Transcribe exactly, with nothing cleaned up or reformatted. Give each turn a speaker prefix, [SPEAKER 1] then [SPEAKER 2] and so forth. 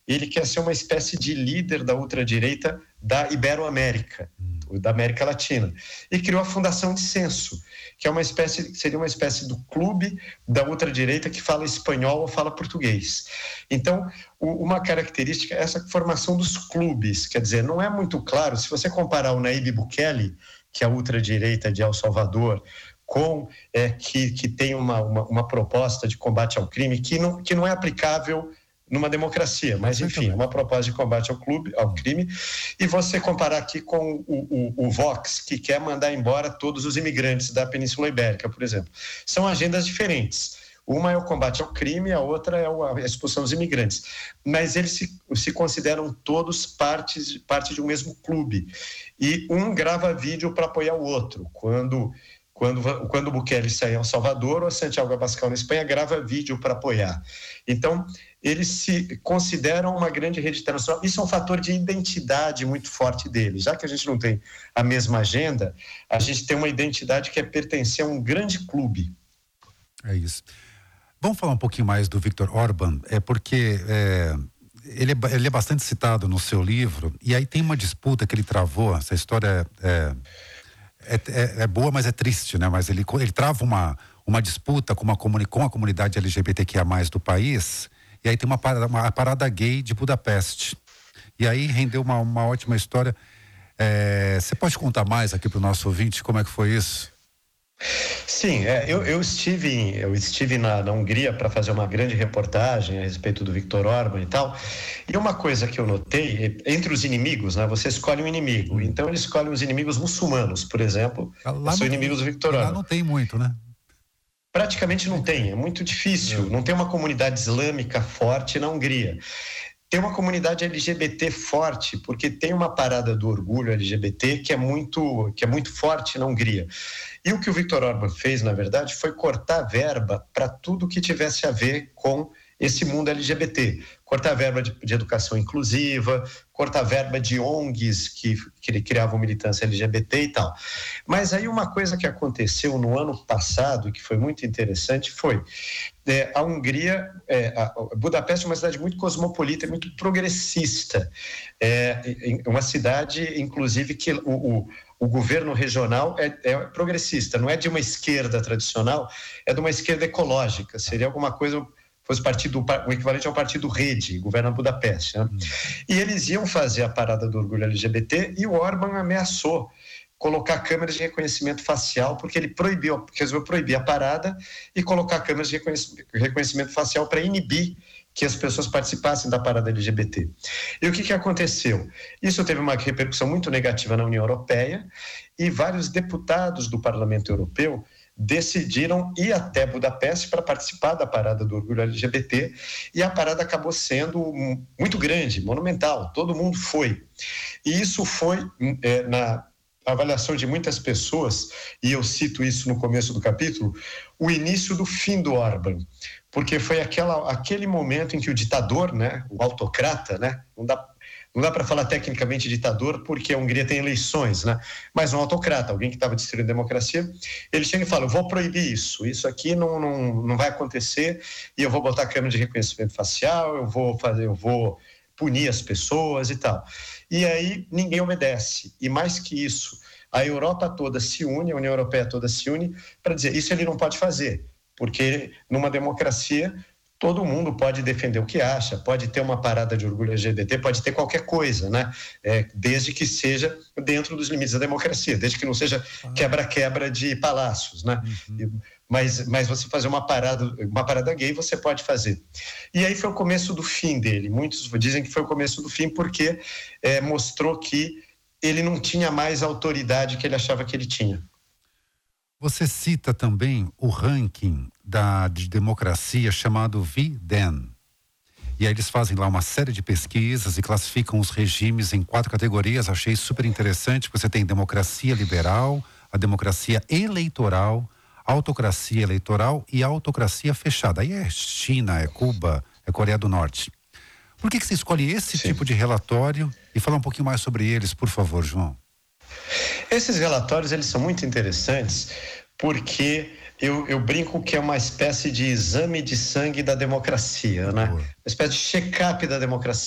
[SPEAKER 1] ele quer ser uma espécie de líder da ultradireita da Iberoamérica, da América Latina, e criou a Fundação Dissenso, que é uma espécie, seria uma espécie do clube da ultradireita que fala espanhol ou fala português. Então, o, uma característica é essa formação dos clubes, quer dizer, não é muito claro, se você comparar o Nayib Bukele, que é a ultradireita de El Salvador, com, é, que, que tem uma, uma, uma proposta de combate ao crime que não, que não é aplicável numa democracia, mas enfim, é uma proposta de combate ao, clube, ao crime, e você comparar aqui com o, o, o Vox, que quer mandar embora todos os imigrantes da Península Ibérica, por exemplo. São agendas diferentes. Uma é o combate ao crime, a outra é a expulsão dos imigrantes. Mas eles se, se consideram todos partes, parte de um mesmo clube. E um grava vídeo para apoiar o outro. Quando... Quando, quando o Bukele sai ao Salvador, ou a Santiago Abascal na Espanha grava vídeo para apoiar. Então, eles se consideram uma grande rede internacional. Isso é um fator de identidade muito forte deles. Já que a gente não tem a mesma agenda, a gente tem uma identidade que é pertencer a um grande clube.
[SPEAKER 2] É isso. Vamos falar um pouquinho mais do Viktor Orbán, é porque é, ele, é, ele é bastante citado no seu livro, e aí tem uma disputa que ele travou, essa história é... É, é, é boa, mas é triste, né? Mas ele, ele trava uma, uma disputa com, uma comuni, com a comunidade L G B T Q I A mais, do país, e aí tem uma parada, uma parada gay de Budapeste. E aí rendeu uma, uma ótima história. É, você pode contar mais aqui para o nosso ouvinte como é que foi isso?
[SPEAKER 1] Sim, é, eu, eu estive, eu estive na, na Hungria para fazer uma grande reportagem a respeito do Viktor Orbán e tal, e uma coisa que eu notei, entre os inimigos, né, você escolhe um inimigo, então ele escolhe os inimigos muçulmanos, por exemplo,
[SPEAKER 2] lá
[SPEAKER 1] são inimigos do Viktor Orbán.
[SPEAKER 2] Lá não tem muito, né?
[SPEAKER 1] Praticamente não tem, é muito difícil, é. Não tem uma comunidade islâmica forte na Hungria. Tem uma comunidade L G B T forte, porque tem uma parada do orgulho L G B T que é muito, que é muito forte na Hungria. E o que o Viktor Orbán fez, na verdade, foi cortar verba para tudo que tivesse a ver com esse mundo L G B T. Cortar verba de, de educação inclusiva, cortar verba de O N Gs que, que criavam militância L G B T e tal. Mas aí uma coisa que aconteceu no ano passado, que foi muito interessante, foi é, a Hungria, é, a Budapeste é uma cidade muito cosmopolita, muito progressista. É uma cidade, inclusive, que o, o O governo regional é, é progressista, não é de uma esquerda tradicional, é de uma esquerda ecológica, seria alguma coisa, fosse partido, o equivalente ao partido Rede, governa Budapeste, né? Hum. E eles iam fazer a parada do orgulho L G B T e o Orbán ameaçou colocar câmeras de reconhecimento facial, porque ele proibiu, resolveu proibir a parada e colocar câmeras de reconhecimento facial para inibir que as pessoas participassem da parada L G B T. E o que que aconteceu? Isso teve uma repercussão muito negativa na União Europeia e vários deputados do Parlamento Europeu decidiram ir até Budapeste para participar da parada do orgulho L G B T, e a parada acabou sendo muito grande, monumental, todo mundo foi. E isso foi, é, na avaliação de muitas pessoas, e eu cito isso no começo do capítulo, o início do fim do Orbán, porque foi aquela, aquele momento em que o ditador, né, o autocrata, né, não dá, não dá para falar tecnicamente ditador porque a Hungria tem eleições, né, mas um autocrata, alguém que estava destruindo a democracia, ele chega e fala, eu vou proibir isso, isso aqui não, não, não vai acontecer, e eu vou botar câmera de reconhecimento facial, eu vou fazer, eu vou punir as pessoas e tal. E aí ninguém obedece, e mais que isso, a Europa toda se une, a União Europeia toda se une para dizer, isso ele não pode fazer, porque numa democracia todo mundo pode defender o que acha, pode ter uma parada de orgulho L G B T, pode ter qualquer coisa, né? É, desde que seja dentro dos limites da democracia, desde que não seja quebra-quebra de palácios, né? Uhum. Mas, mas você fazer uma parada, uma parada gay, você pode fazer. E aí foi o começo do fim dele. Muitos dizem que foi o começo do fim porque é, mostrou que ele não tinha mais a autoridade que ele achava que ele tinha.
[SPEAKER 2] Você cita também o ranking da, de democracia chamado V D E N. E aí eles fazem lá uma série de pesquisas e classificam os regimes em quatro categorias. Achei super interessante. Você tem democracia liberal, a democracia eleitoral, autocracia eleitoral e autocracia fechada. Aí é China, é Cuba, é Coreia do Norte. Por que que você escolhe esse Sim. tipo de relatório? E fala um pouquinho mais sobre eles, por favor, João.
[SPEAKER 1] Esses relatórios, eles são muito interessantes porque eu, eu brinco que é uma espécie de exame de sangue da democracia, né? Uma espécie de check-up da democracia.